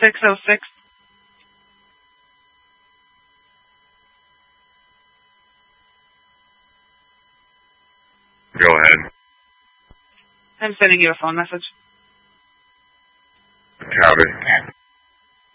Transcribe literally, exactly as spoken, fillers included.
six oh six. Go ahead. I'm sending you a phone message.